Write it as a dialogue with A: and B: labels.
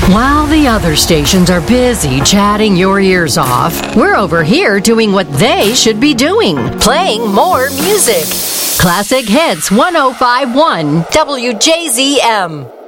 A: While the other stations are busy chatting your ears off, we're over here doing what they should be doing, playing more music. Classic Hits 105.1 WJZM.